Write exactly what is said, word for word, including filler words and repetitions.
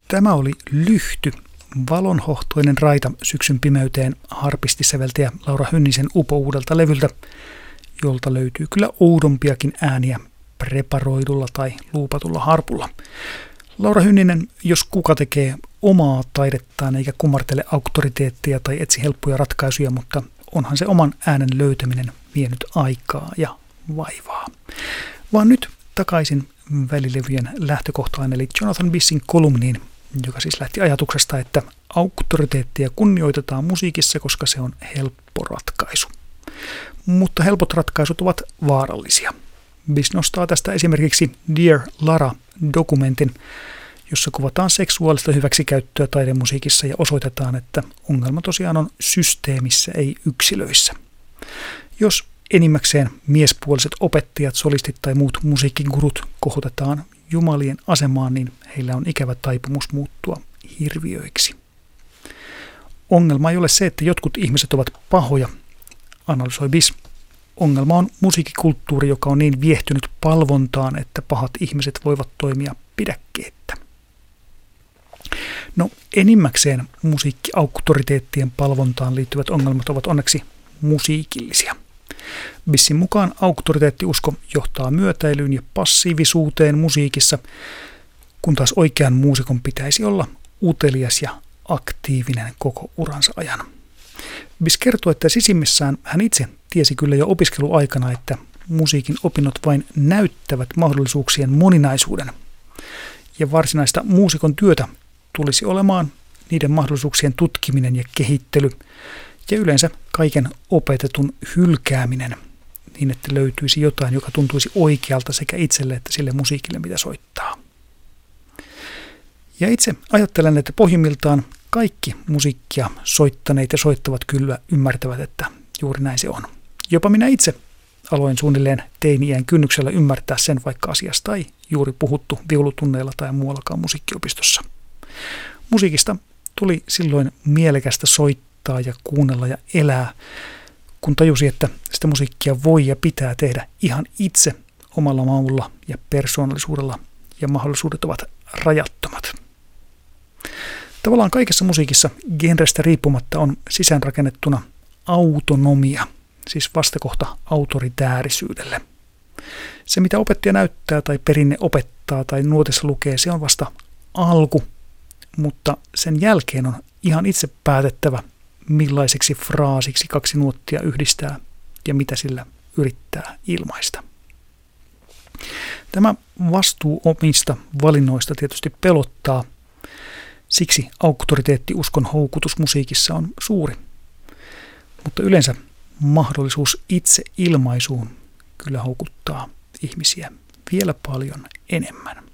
Tämä oli Lyhty, valonhohtoinen raita syksyn pimeyteen harpistisäveltäjä Laura Hynnisen upouudelta levyltä, jolta löytyy kyllä oudompiakin ääniä preparoidulla tai luupatulla harpulla. Laura Hynninen, jos kuka, tekee omaa taidettaan eikä kumartele auktoriteetteja tai etsi helppoja ratkaisuja, mutta onhan se oman äänen löytäminen vienyt aikaa ja vaivaa. Vaan nyt takaisin välilevyjen lähtökohtaan, eli Jonathan Bissin kolumniin, joka siis lähti ajatuksesta, että auktoriteettia kunnioitetaan musiikissa, koska se on helppo ratkaisu. Mutta helpot ratkaisut ovat vaarallisia. Biss nostaa tästä esimerkiksi Dear Lara-dokumentin, jossa kuvataan seksuaalista hyväksikäyttöä taidemusiikissa ja osoitetaan, että ongelma tosiaan on systeemissä, ei yksilöissä. Jos enimmäkseen miespuoliset opettajat, solistit tai muut musiikkigurut kohotetaan jumalien asemaan, niin heillä on ikävä taipumus muuttua hirviöiksi. Ongelma ei ole se, että jotkut ihmiset ovat pahoja, analysoi Biss. Ongelma on musiikkikulttuuri, joka on niin viehtynyt palvontaan, että pahat ihmiset voivat toimia pidäkkeettä. No, enimmäkseen musiikkiauktoriteettien palvontaan liittyvät ongelmat ovat onneksi musiikillisia. Bissin mukaan auktoriteettiusko johtaa myötäilyyn ja passiivisuuteen musiikissa, kun taas oikean muusikon pitäisi olla utelias ja aktiivinen koko uransa ajan. Biss kertoo, että sisimmissään hän itse tiesi kyllä jo opiskeluaikana, että musiikin opinnot vain näyttävät mahdollisuuksien moninaisuuden. Ja varsinaista muusikon työtä tulisi olemaan niiden mahdollisuuksien tutkiminen ja kehittely, ja yleensä kaiken opetetun hylkääminen, niin että löytyisi jotain, joka tuntuisi oikealta sekä itselle että sille musiikille, mitä soittaa. Ja itse ajattelen, että pohjimmiltaan kaikki musiikkia soittaneet ja soittavat kyllä ymmärtävät, että juuri näin se on. Jopa minä itse aloin suunnilleen teini-iän kynnyksellä ymmärtää sen, vaikka asiasta ei juuri puhuttu viulutunneilla tai muuallakaan musiikkiopistossa. Musiikista tuli silloin mielekästä soittaa ja kuunnella ja elää, kun tajusi, että sitä musiikkia voi ja pitää tehdä ihan itse omalla maulla ja persoonallisuudella, ja mahdollisuudet ovat rajattomat. Tavallaan kaikessa musiikissa genrestä riippumatta on sisäänrakennettuna autonomia, siis vastakohta autoritäärisyydelle. Se, mitä opettaja näyttää tai perinne opettaa tai nuotissa lukee, se on vasta alku, mutta sen jälkeen on ihan itse päätettävä, millaiseksi fraasiksi kaksi nuottia yhdistää ja mitä sillä yrittää ilmaista. Tämä vastuu omista valinnoista tietysti pelottaa, siksi auktoriteettiuskon houkutus musiikissa on suuri. Mutta yleensä mahdollisuus itse ilmaisuun kyllä houkuttaa ihmisiä vielä paljon enemmän.